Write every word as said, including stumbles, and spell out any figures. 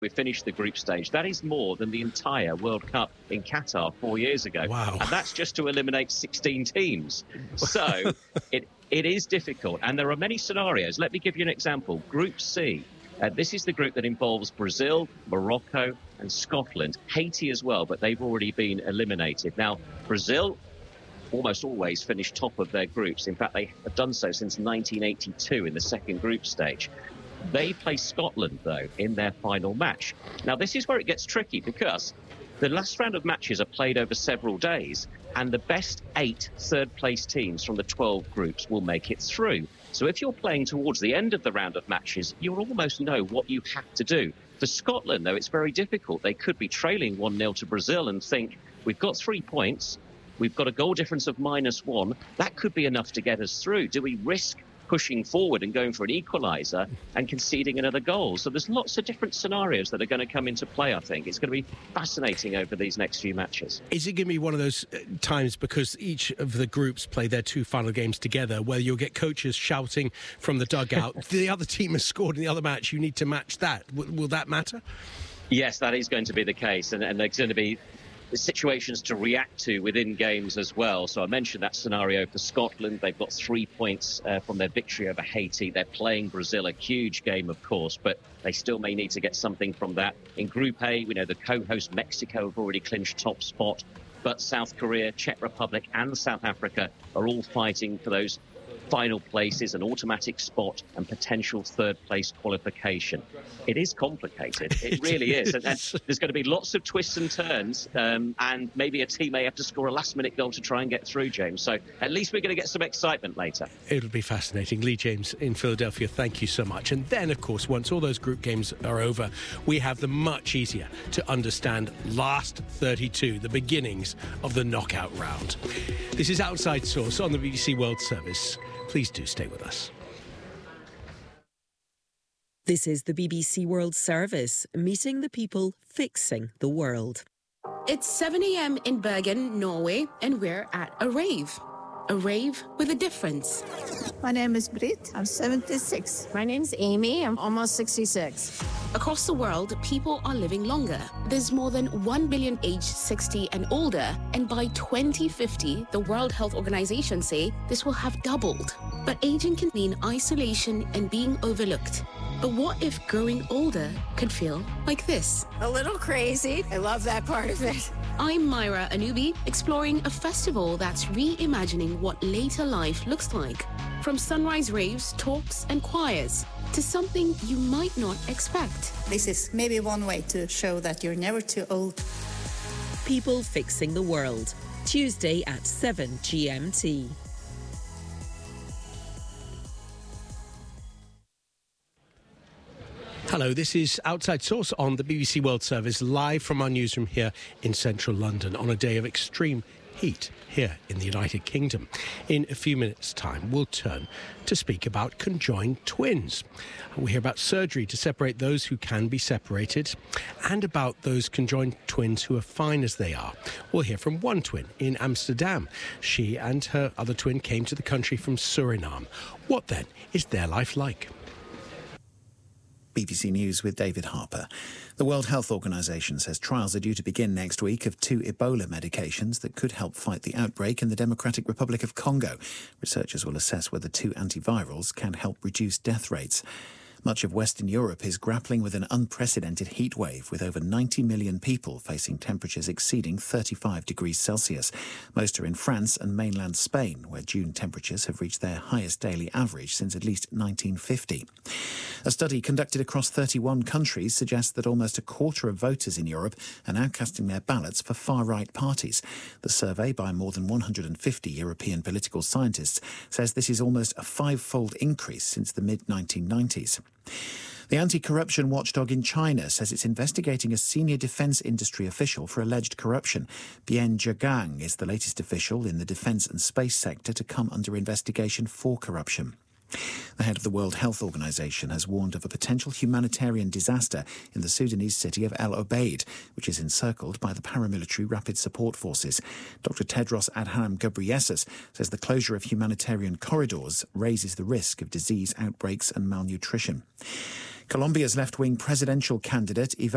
We finished the group stage. That is more than the entire World Cup in Qatar four years ago. Wow. And that's just to eliminate sixteen teams. So it it is difficult. And there are many scenarios. Let me give you an example. Group C. Uh, this is the group that involves Brazil, Morocco and Scotland. Haiti as well, but they've already been eliminated. Now, Brazil almost always finish top of their groups. In fact, they have done so since nineteen eighty-two in the second group stage. They play Scotland, though, in their final match. Now, this is where it gets tricky because the last round of matches are played over several days, and the best eight third-place teams from the twelve groups will make it through. So if you're playing towards the end of the round of matches, you'll almost know what you have to do. For Scotland, though, it's very difficult. They could be trailing one nil to Brazil and think, we've got three points, we've got a goal difference of minus one, that could be enough to get us through. Do we risk pushing forward and going for an equaliser and conceding another goal? So there's lots of different scenarios that are going to come into play, I think. It's going to be fascinating over these next few matches. Is it going to be one of those times, because each of the groups play their two final games together, where you'll get coaches shouting from the dugout, the other team has scored in the other match, you need to match that? W- will that matter? Yes, that is going to be the case. And, and there's going to be situations to react to within games as well. So I mentioned that scenario for Scotland. They've got three points uh, from their victory over Haiti. They're playing Brazil, a huge game, of course, but they still may need to get something from that. In Group A, we know the co-host Mexico have already clinched top spot, but South Korea, Czech Republic and South Africa are all fighting for those final places, an automatic spot and potential third place qualification. It is complicated. It really is. And, and there's going to be lots of twists and turns, um, and maybe a team may have to score a last minute goal to try and get through, James. So at least we're going to get some excitement later. It'll be fascinating. Lee James in Philadelphia, thank you so much. And then, of course, once all those group games are over, we have the much easier to understand last thirty-two, the beginnings of the knockout round. This is Outside Source on the B B C World Service. Please do stay with us. This is the B B C World Service, meeting the people fixing the world. It's seven a.m. in Bergen, Norway, and we're at a rave. A rave with a difference. My name is Britt. I'm seventy-six. My name's Amy. I'm almost sixty-six. Across the world, people are living longer. There's more than one billion aged sixty and older, and by twenty fifty, the World Health Organization say this will have doubled. But aging can mean isolation and being overlooked. But what if growing older could feel like this? A little crazy. I love that part of it. I'm Myra Anubi, exploring a festival that's reimagining what later life looks like. From sunrise raves, talks and choirs, to something you might not expect. This is maybe one way to show that you're never too old. People fixing the world. Tuesday at seven G M T. Hello, this is Outside Source on the B B C World Service, live from our newsroom here in central London on a day of extreme heat here in the United Kingdom. In a few minutes' time, we'll turn to speak about conjoined twins. We'll hear about surgery to separate those who can be separated and about those conjoined twins who are fine as they are. We'll hear from one twin in Amsterdam. She and her other twin came to the country from Suriname. What then is their life like? B B C News with David Harper. The World Health Organization says trials are due to begin next week of two Ebola medications that could help fight the outbreak in the Democratic Republic of Congo. Researchers will assess whether two antivirals can help reduce death rates. Much of Western Europe is grappling with an unprecedented heat wave, with over ninety million people facing temperatures exceeding thirty-five degrees Celsius. Most are in France and mainland Spain, where June temperatures have reached their highest daily average since at least nineteen fifty. A study conducted across thirty-one countries suggests that almost a quarter of voters in Europe are now casting their ballots for far-right parties. The survey, by more than one hundred fifty European political scientists, says this is almost a five-fold increase since the mid nineteen nineties. The anti-corruption watchdog in China says it's investigating a senior defence industry official for alleged corruption. Bian Zhegang is the latest official in the defence and space sector to come under investigation for corruption. The head of the World Health Organization has warned of a potential humanitarian disaster in the Sudanese city of El Obeid, which is encircled by the paramilitary Rapid Support Forces. Doctor Tedros Adhanom Ghebreyesus says the closure of humanitarian corridors raises the risk of disease outbreaks and malnutrition. Colombia's left-wing presidential candidate, Iván